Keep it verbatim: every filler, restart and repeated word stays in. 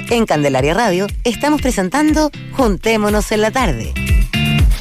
En Candelaria Radio estamos presentando Juntémonos en la tarde.